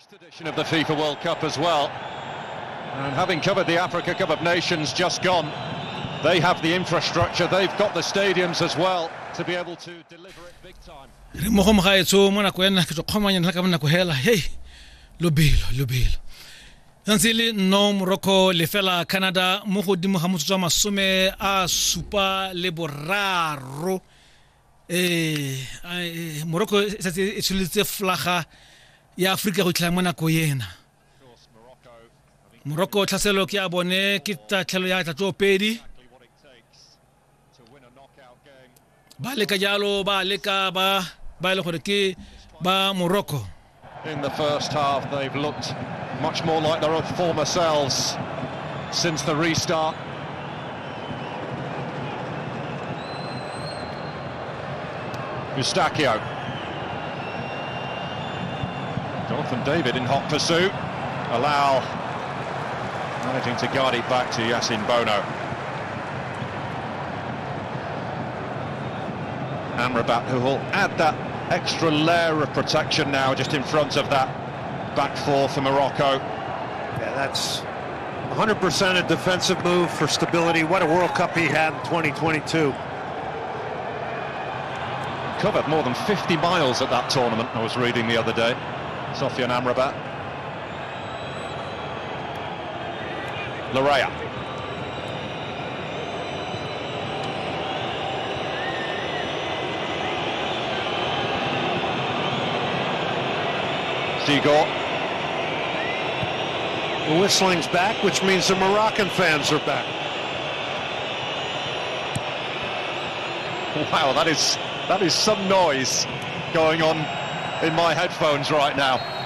Edition of the FIFA World Cup as well, and having covered the Africa Cup of Nations just gone, they have the infrastructure, they've got the stadiums as well to be able to deliver it big time. Mo ga etso mona ko ena ke tshomanya nna ka mona ko hela hey lobelo Hansili no Morocco le fela Canada mo godimo ga motsotso masome a supa le boraro Morocco se tshulitse flaga ya Afrika go tla mona ko yena Morocco tlhaselo ke a bone ke tatlhelo ya tla tsopedi ba le ka jalo ba le ka ba le gore ke ba Morocco. In the first half they've looked much more like their own former selves since the restart. Eustachio. Jonathan David in hot pursuit. Allow managing to guide it back to Yassine Bono. Amrabat, who will add that extra layer of protection now just in front of that back four for Morocco. Yeah, that's 100% a defensive move for stability. What a World Cup he had in 2022. Covered more than 50 miles at that tournament, I was reading the other day. Sofiane Amrabat. Larrea. Sigor. The whistling's back, which means the Moroccan fans are back. Wow, that is some noise going on in my headphones right now.